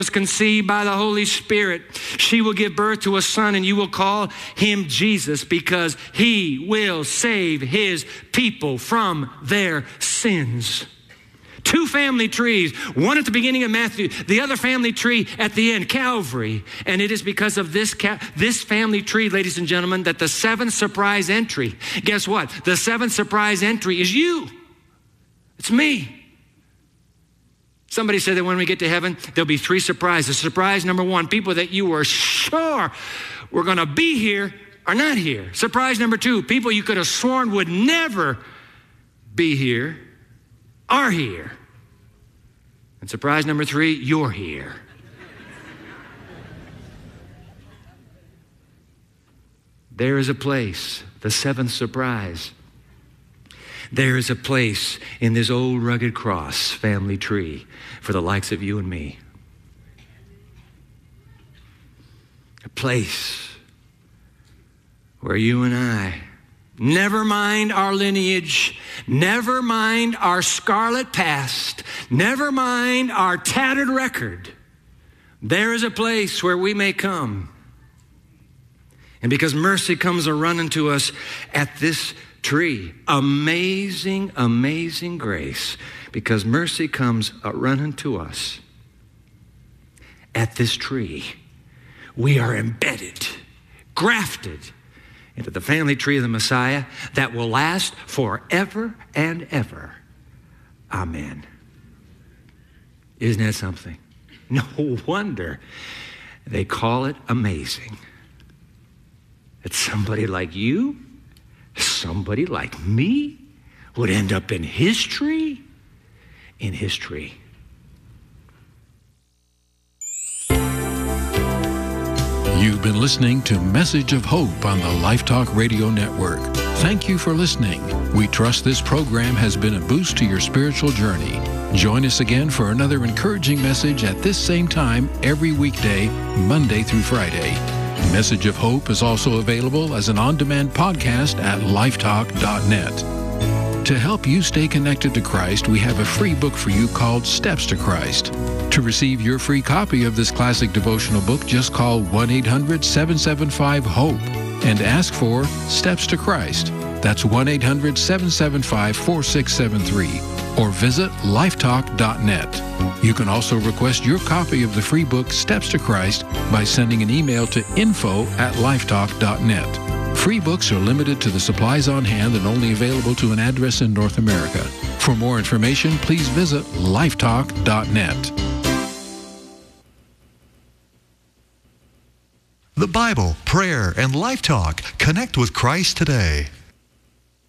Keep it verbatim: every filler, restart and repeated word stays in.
was conceived by the Holy Spirit. She will give birth to a son, and you will call him Jesus, because he will save his people from their sins. Two family trees, one at the beginning of Matthew, the other family tree at the end, Calvary. And it is because of this, this family tree, ladies and gentlemen, that the seventh surprise entry, guess what? The seventh surprise entry is you. It's me. Somebody said that when we get to heaven, there'll be three surprises. Surprise number one, people that you were sure were going to be here are not here. Surprise number two, people you could have sworn would never be here are here. And surprise number three, you're here. There is a place, the seventh surprise. There is a place in this old rugged cross family tree for the likes of you and me. A place where you and I, never mind our lineage, never mind our scarlet past, never mind our tattered record, there is a place where we may come. And because mercy comes a-running to us at this tree, amazing, amazing grace, because mercy comes a-running to us at this tree, we are embedded, grafted into the family tree of the Messiah that will last forever and ever. Amen. Isn't that something? No wonder they call it amazing. That somebody like you, somebody like me, would end up in his tree, in his tree. You've been listening to Message of Hope on the Life Talk Radio Network. Thank you for listening. We trust this program has been a boost to your spiritual journey. Join us again for another encouraging message at this same time every weekday, Monday through Friday. Message of Hope is also available as an on-demand podcast at lifetalk dot net. To help you stay connected to Christ, we have a free book for you called Steps to Christ. To receive your free copy of this classic devotional book, just call one eight hundred seven seven five HOPE and ask for Steps to Christ. That's one eight hundred seven seven five four six seven three. Or visit lifetalk dot net. You can also request your copy of the free book Steps to Christ by sending an email to info at lifetalk dot net. Free books are limited to the supplies on hand and only available to an address in North America. For more information, please visit lifetalk dot net. The Bible, prayer, and Life Talk. Connect with Christ today.